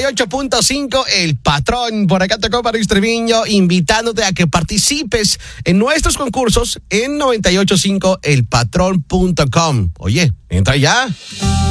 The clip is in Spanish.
98.5, El Patrón. Por acá tocó Maris Treviño, invitándote a que participes en nuestros concursos en 985elpatrón.com. Oye, entra ya.